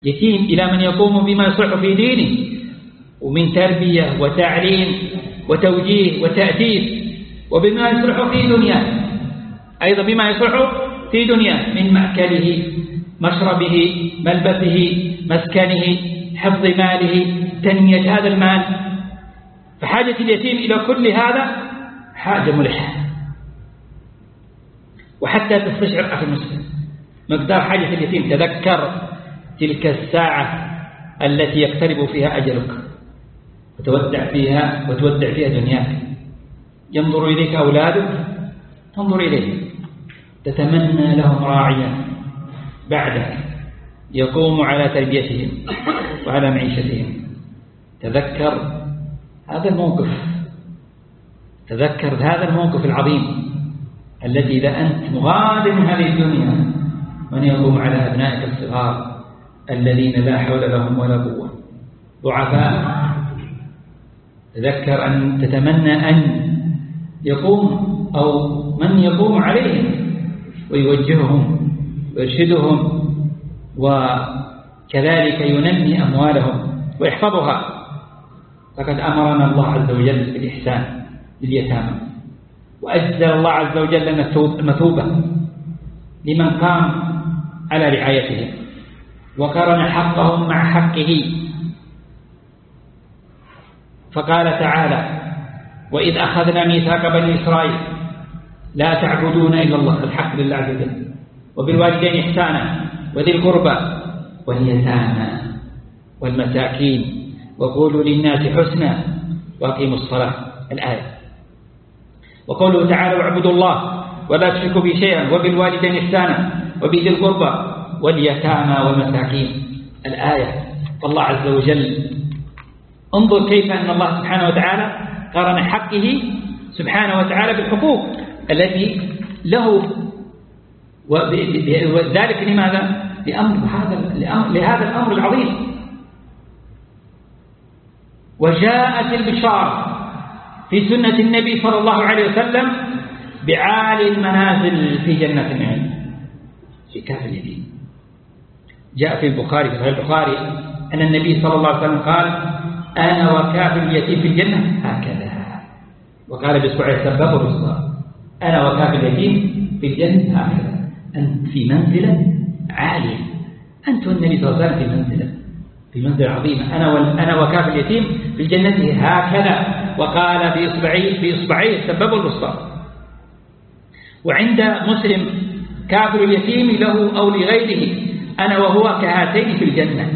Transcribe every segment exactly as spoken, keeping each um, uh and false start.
يتيم إلى من يقوم بما يصلح في دينه ومن تربية وتعليم وتوجيه وتأديب، وبما يصلح في دنياه أيضا، بما يصلح في دنياه من مأكله مشربه ملبسه مسكنه حفظ ماله تنمية هذا المال. فحاجة اليتيم إلى كل هذا حاجة ملحة. وحتى تستشعر أخي المسلم مقدار حاجة اليتيم، تذكر تلك الساعة التي يقترب فيها أجلك وتودع فيها وتودع فيها دنياك. ينظر إليك أولادك تنظر إليه، تتمنى لهم راعيا بعدك يقوم على تربيتهم وعلى معيشتهم. تذكر هذا الموقف، تذكر هذا الموقف العظيم الذي إذا أنت مغاد من هذه الدنيا من يقوم على أبنائك الصغار الذين لا حول لهم ولا قوة ضعفاء. تذكر أن تتمنى أن يقوم أو من يقوم عليهم ويوجههم ويرشدهم وكذلك ينمي أموالهم ويحفظها. فقد أمرنا الله عز وجل بالإحسان لليتامى، وأجزل الله عز وجل المثوبة لمن قام على رعايتهم وقرن حقهم مع حقه. فقال تعالى: وإذ أخذنا ميثاق بني إسرائيل لا تعبدون إلا الله، الحق لله عز وجل، وبالوالدين إحسانا وذي القربى واليتامى والمساكين وقولوا للناس حسنا وأقيموا الصلاة، الآية. وقوله تعالى: واعبدوا الله ولا تشركوا به شيئا وبالوالدين إحسانا وبذي القربى واليتامى والمساكين، الآية. فالله عز وجل انظر كيف أن الله سبحانه وتعالى قارن حقه سبحانه وتعالى بالحقوق التي له، وذلك لماذا؟ لأمر هذا لهذا الأمر العظيم. وجاءت البشارة في سنة النبي صلى الله عليه وسلم بعالي المنازل في جنة النعيم في كاف اليتيم. جاء في البخاري في صحيح البخاري أن النبي صلى الله عليه وسلم قال: أنا وكاف اليتيم في الجنة هكذا. وقال بإصبعه سبابه الوسطى: أنا وكاف اليتيم في الجنة هكذا. أنت في منزلة عالية، أنت والنبي صلى الله عليه وسلم في منزلة في منزلة عظيمة. أنا أنا وكاف اليتيم في الجنة هكذا. وقال بإصبعيه بإصبعيه سبابه الوسطى. وعند مسلم: كافر اليتيم له أو لغيره أنا وهو كهاتين في الجنة.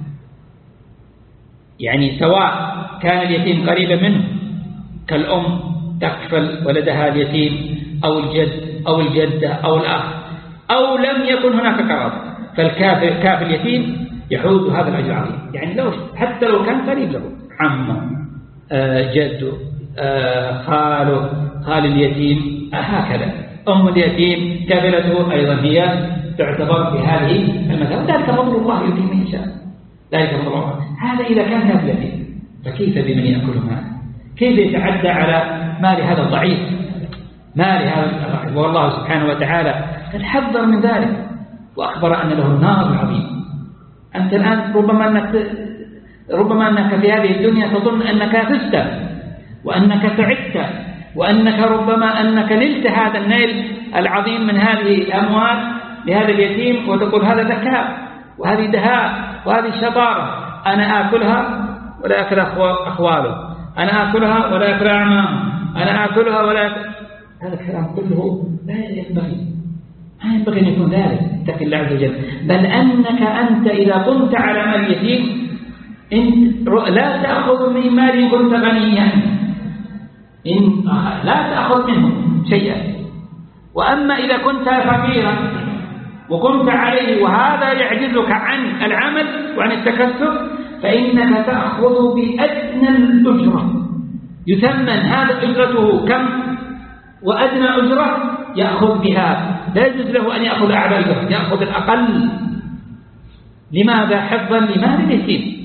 يعني سواء كان اليتيم قريبا منه كالأم تكفل ولدها اليتيم أو الجد أو الجدة أو الأخ، أو لم يكن هناك قرابة، فالكافر كافر اليتيم يحوز هذا الأجر العظيم. يعني لو حتى لو كان قريب له عمه آه جده آه خاله خال اليتيم آه هكذا. أم اليتيم كافلته أيضا هي تعتبر في هذه المثابة. ذلك فضل الله يؤتيه من يشاء، ذلك فضل الله. هذا إذا كان كافل اليتيم، فكيف بمن يأكل ماله؟ كيف يتعدى على مال هذا الضعيف، مال هذا الضعيف؟ والله سبحانه وتعالى قد حذر من ذلك وأخبر أن له النار العظيم. أنت الآن ربما أنك ربما أنك في هذه الدنيا تظن أنك فزت وأنك سعدت وأنك ربما أنك نلت هذا النيل العظيم من هذه الأموال لهذا اليتيم، وتقول هذا ذكاء وهذه دهاء وهذه شطارة. أنا آكلها ولا أكل أخواله، أنا آكلها ولا أكل أعمامه، أنا آكلها ولا أكل. هذا الكلام كله لا ينبغي، ما ينبغي أن يكون ذلك. اتق الله عز وجل. بل أنك أنت إذا كنت على مال اليتيم لا تأخذ من مال كنت غنيا، إن لا تأخذ منه شيئا. وأما إذا كنت فقيرا وكنت عليه وهذا يعجزك عن العمل وعن التكسب، فإنك تأخذ بأدنى الأجرة، يثمن هذا أجرته كم، وأدنى أجرة يأخذ بها. لا يجوز له أن يأخذ أعلى أجرة، يأخذ الأقل. لماذا؟ حفظا لمال اليتيم.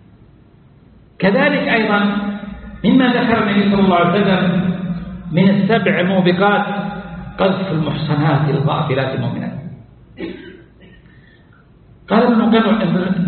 كذلك أيضا مما ذكر النبي صلى الله عليه وسلم من السبع الموبقات قذف المحصنات الغافلات المؤمنات. قال ابن القيم